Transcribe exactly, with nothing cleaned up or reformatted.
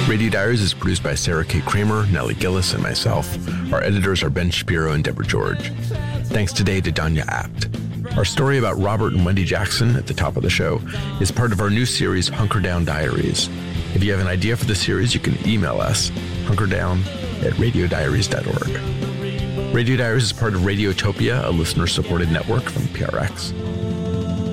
Radio Diaries is produced by Sarah K. Kramer, Nellie Gillis, and myself. Our editors are Ben Shapiro and Deborah George. Thanks today to Danya Apt. Our story about Robert and Wendy Jackson at the top of the show is part of our new series, Hunker Down Diaries. If you have an idea for the series, you can email us, hunkerdown at radio diaries dot org. Radio Diaries is part of Radiotopia, a listener-supported network from P R X.